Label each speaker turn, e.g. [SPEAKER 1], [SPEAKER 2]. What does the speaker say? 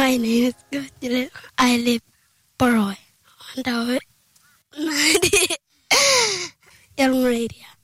[SPEAKER 1] My name is Gojil. I live Paroy. And I Young Radio.